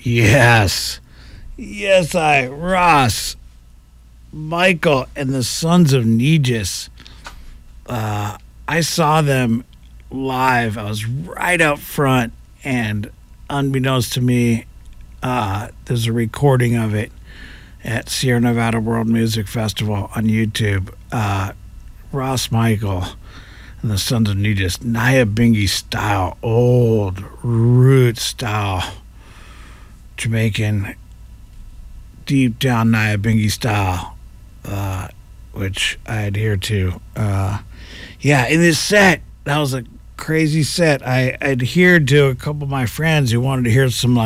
Yes. Yes, Ross, Michael, and the Sons of Negus. I saw them live. I was right out front, and unbeknownst to me, there's a recording of it at Sierra Nevada World Music Festival on YouTube. Ross, Michael, and the Sons of Negus, Nyabinghi style, old root style, Jamaican, deep down Nyabinghi style, which I adhere to. In this set, that was a crazy set. I adhered to a couple of my friends who wanted to hear some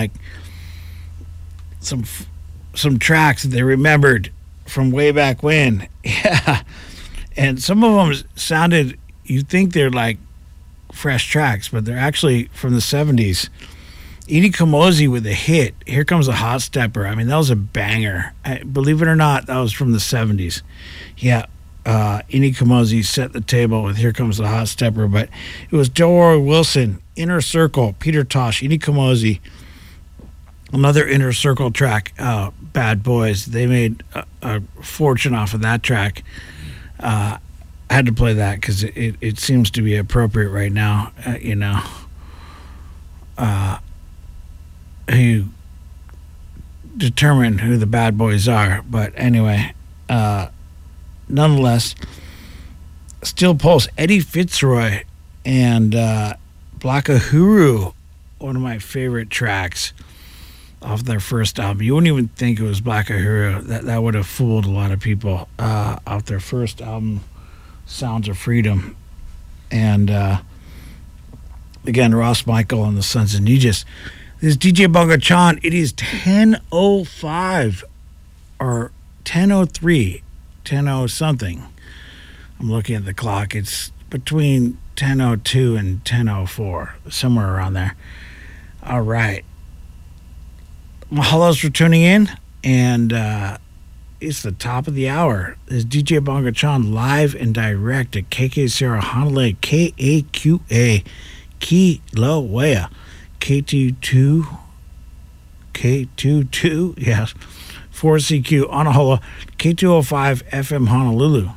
tracks that they remembered from way back when. Yeah. And some of them sounded, you think they're like fresh tracks, but they're actually from the 70s. Edie Kamosi with a hit, Here Comes a Hot Stepper. I mean, that was a banger. Believe it or not, that was from the 70s. Yeah, Edie Kamosi set the table with Here Comes the Hot Stepper, but it was Delroy Wilson, Inner Circle, Peter Tosh, Edie Kamosi, another Inner Circle track, Bad Boys. They made a fortune off of that track. I had to play that because it seems to be appropriate right now, who determine who the bad boys are. But anyway, nonetheless, Steel Pulse, Eddie Fitzroy, and Black Uhuru, one of my favorite tracks off their first album. You wouldn't even think it was Black Uhuru. That would have fooled a lot of people. Off their first album, Sounds of Freedom. And again, Ross, Michael, and the Sons of Negus. This is DJ Bongo Chan. It is 10:05 or 10:03, 10:00 something. I'm looking at the clock. It's between 10:02 and 10:04, somewhere around there. All right. Mahalos for tuning in, and it's the top of the hour. This is DJ Bongo Chan live and direct at KKCR Honolulu, KAQA, Kilauea. K22, yes, 4CQ Honolulu, K205 FM Honolulu,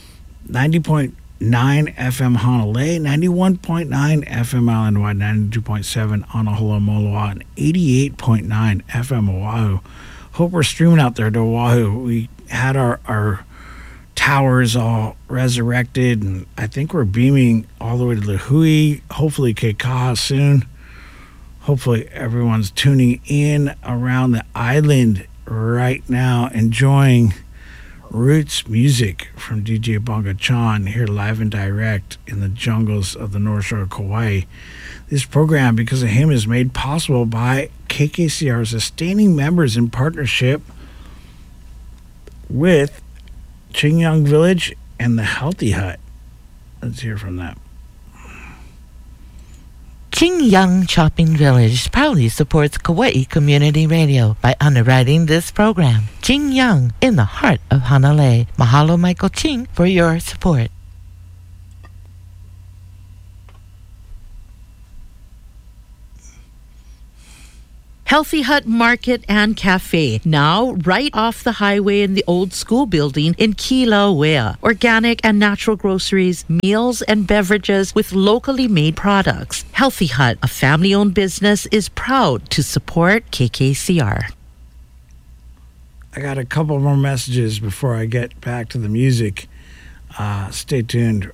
90.9 FM Honolulu, 91.9 FM Island Wide, 92.7 Honolulu Moloa, and 88.9 FM Oahu. Hope we're streaming out there to Oahu. We had our towers all resurrected, and I think we're beaming all the way to Lihue, hopefully Keikaha soon. Hopefully everyone's tuning in around the island right now, enjoying roots music from DJ Bongo Chan here live and direct in the jungles of the North Shore of Kauai. This program, because of him, is made possible by KKCR sustaining members in partnership with Qingyang Village and the Healthy Hut. Let's hear from them. Qingyang Shopping Village proudly supports Kauai Community Radio by underwriting this program. Qingyang, in the heart of Hanalei. Mahalo, Michael Ching, for your support. Healthy Hut Market and Cafe, now right off the highway in the old school building in Kilauea. Organic and natural groceries, meals and beverages with locally made products. Healthy Hut, a family-owned business, is proud to support KKCR. I got a couple more messages before I get back to the music. Stay tuned.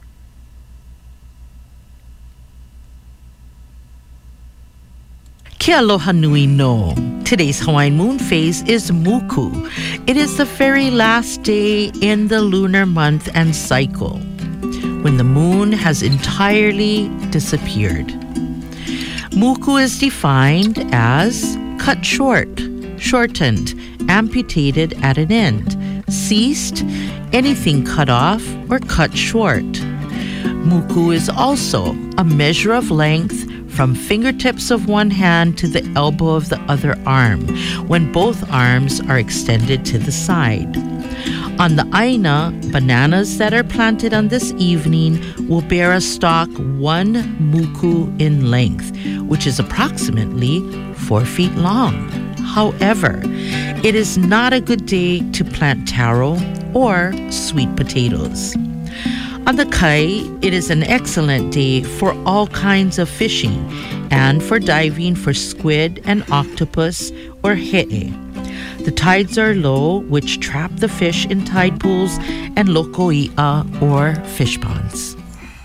Kia aloha nui no. Today's Hawaiian moon phase is Muku. It is the very last day in the lunar month and cycle, when the moon has entirely disappeared. Muku is defined as cut short, shortened, amputated at an end, ceased, anything cut off or cut short. Muku is also a measure of length from fingertips of one hand to the elbow of the other arm, when both arms are extended to the side. On the Aina, bananas that are planted on this evening will bear a stalk 1 muku in length, which is approximately 4 feet long. However, it is not a good day to plant taro or sweet potatoes. On the Kai, it is an excellent day for all kinds of fishing and for diving for squid and octopus or he'e. The tides are low, which trap the fish in tide pools and lokoi'a or fish ponds.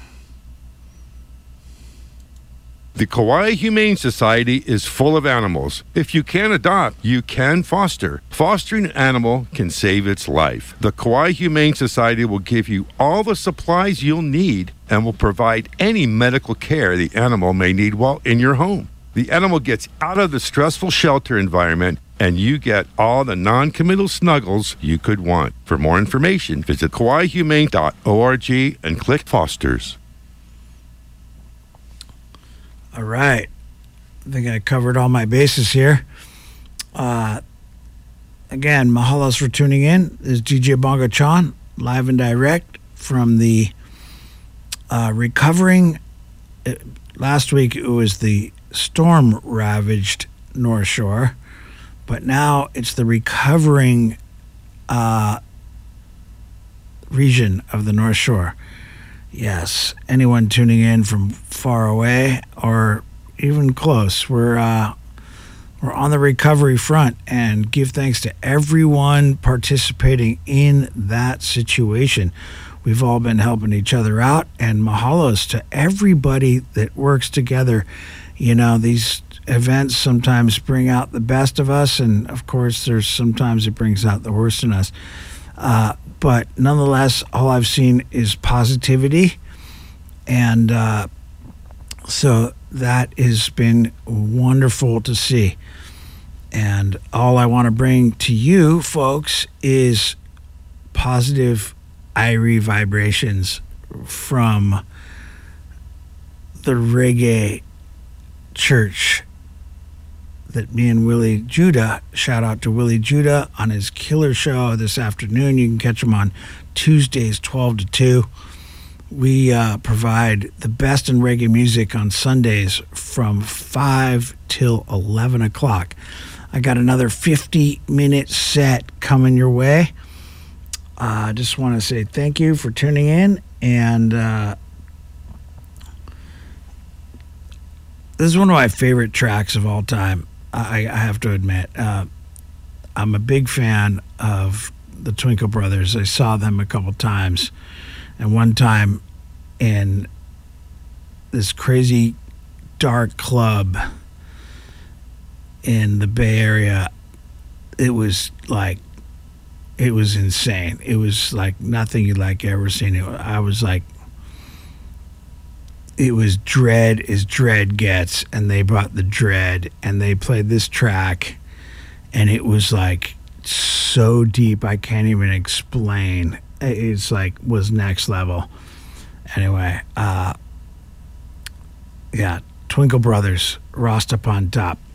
The Kauai Humane Society is full of animals. If you can't adopt, you can foster. Fostering an animal can save its life. The Kauai Humane Society will give you all the supplies you'll need and will provide any medical care the animal may need while in your home. The animal gets out of the stressful shelter environment and you get all the non-committal snuggles you could want. For more information, visit kauaihumane.org and click Fosters. All right. I think I covered all my bases here. Again, mahalos for tuning in. This is DJ Bongo Chan, live and direct from the recovering. Last week it was the storm-ravaged North Shore, but now it's the recovering region of the North Shore. Yes, anyone tuning in from far away or even close, we're on the recovery front, and give thanks to everyone participating in that situation. We've all been helping each other out, and mahalos to everybody that works together. You know, these events sometimes bring out the best of us, and of course there's sometimes it brings out the worst in us. But nonetheless, all I've seen is positivity. And so that has been wonderful to see. And all I want to bring to you folks is positive Irie vibrations from the reggae church that me and Willie Judah, shout out to Willie Judah on his killer show this afternoon. You can catch him on Tuesdays 12 to 2. We provide the best in reggae music on Sundays from 5 till 11 o'clock. I got another 50-minute set coming your way. I just want to say thank you for tuning in. And this is one of my favorite tracks of all time. I have to admit, I'm a big fan of the Twinkle Brothers. I saw them a couple times, and one time in this crazy dark club in the Bay Area, it was insane. It was like nothing you'd like ever seen. I was like, it was dread as dread gets, and they brought the dread, and they played this track, and it was like so deep I can't even explain. It's like was next level. Anyway, yeah, Twinkle Brothers, Rasta upon top.